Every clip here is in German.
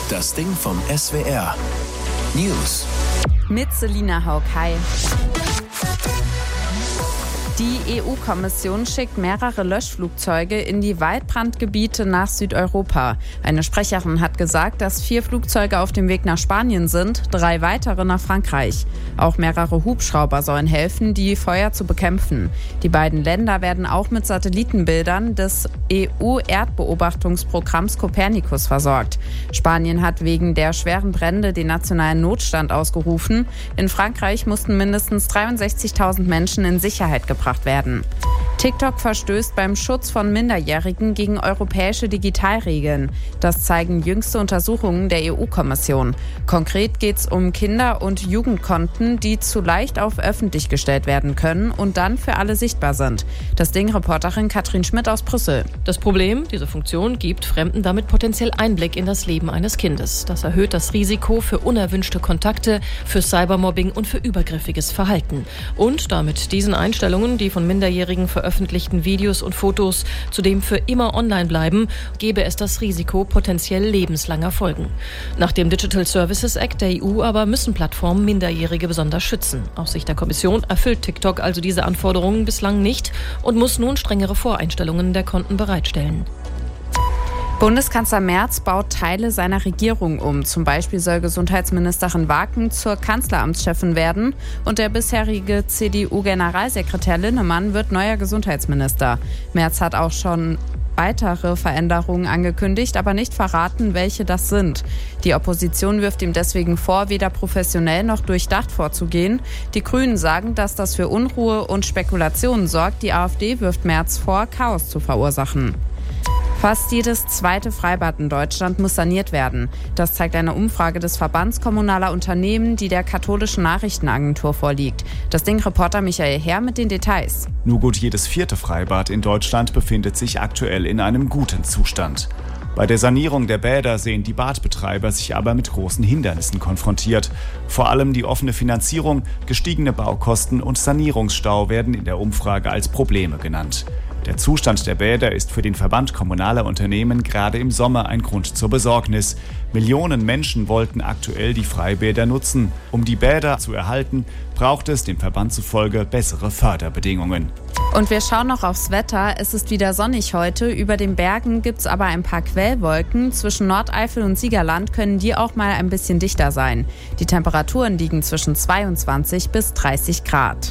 Das Ding vom SWR. News. Mit Selina Haug. Hi. Die EU-Kommission schickt mehrere Löschflugzeuge in die Waldbrandgebiete nach Südeuropa. Eine Sprecherin hat gesagt, dass 4 Flugzeuge auf dem Weg nach Spanien sind, 3 weitere nach Frankreich. Auch mehrere Hubschrauber sollen helfen, die Feuer zu bekämpfen. Die beiden Länder werden auch mit Satellitenbildern des EU-Erdbeobachtungsprogramms Copernicus versorgt. Spanien hat wegen der schweren Brände den nationalen Notstand ausgerufen. In Frankreich mussten mindestens 63.000 Menschen in Sicherheit gebracht werden. TikTok verstößt beim Schutz von Minderjährigen gegen europäische Digitalregeln. Das zeigen jüngste Untersuchungen der EU-Kommission. Konkret geht es um Kinder- und Jugendkonten, die zu leicht auf öffentlich gestellt werden können und dann für alle sichtbar sind. Das Ding-Reporterin Katrin Schmidt aus Brüssel. Das Problem, diese Funktion gibt Fremden damit potenziell Einblick in das Leben eines Kindes. Das erhöht das Risiko für unerwünschte Kontakte, für Cybermobbing und für übergriffiges Verhalten. Und damit diesen Einstellungen, die von Minderjährigen veröffentlichten Videos und Fotos zudem für immer online bleiben, gäbe es das Risiko potenziell lebenslanger Folgen. Nach dem Digital Services Act der EU aber müssen Plattformen Minderjährige besonders schützen. Aus Sicht der Kommission erfüllt TikTok also diese Anforderungen bislang nicht und muss nun strengere Voreinstellungen der Konten bereitstellen. Bundeskanzler Merz baut Teile seiner Regierung um. Zum Beispiel soll Gesundheitsministerin Waken zur Kanzleramtschefin werden und der bisherige CDU-Generalsekretär Linnemann wird neuer Gesundheitsminister. Merz hat auch schon weitere Veränderungen angekündigt, aber nicht verraten, welche das sind. Die Opposition wirft ihm deswegen vor, weder professionell noch durchdacht vorzugehen. Die Grünen sagen, dass das für Unruhe und Spekulationen sorgt. Die AfD wirft Merz vor, Chaos zu verursachen. Fast jedes zweite Freibad in Deutschland muss saniert werden. Das zeigt eine Umfrage des Verbands kommunaler Unternehmen, die der katholischen Nachrichtenagentur vorliegt. Das Ding-Reporter Michael Herr mit den Details. Nur gut jedes 4. Freibad in Deutschland befindet sich aktuell in einem guten Zustand. Bei der Sanierung der Bäder sehen die Badbetreiber sich aber mit großen Hindernissen konfrontiert. Vor allem die offene Finanzierung, gestiegene Baukosten und Sanierungsstau werden in der Umfrage als Probleme genannt. Der Zustand der Bäder ist für den Verband kommunaler Unternehmen gerade im Sommer ein Grund zur Besorgnis. Millionen Menschen wollten aktuell die Freibäder nutzen. Um die Bäder zu erhalten, braucht es dem Verband zufolge bessere Förderbedingungen. Und wir schauen noch aufs Wetter. Es ist wieder sonnig heute. Über den Bergen gibt es aber ein paar Quellwolken. Zwischen Nordeifel und Siegerland können die auch mal ein bisschen dichter sein. Die Temperaturen liegen zwischen 22 bis 30 Grad.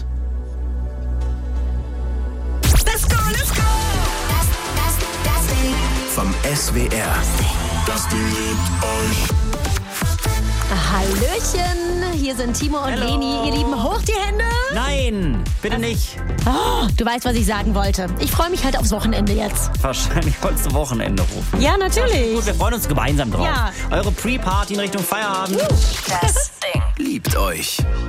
Vom SWR. Das Ding liebt euch. Hallöchen, hier sind Timo und Leni. Ihr Lieben, hoch die Hände. Nein, bitte nicht. Oh, du weißt, was ich sagen wollte. Ich freue mich halt aufs Wochenende jetzt. Wahrscheinlich wolltest du Wochenende rufen. Ja, natürlich. Gut, wir freuen uns gemeinsam drauf. Ja. Eure Pre-Party in Richtung Feierabend. Das Ding liebt euch.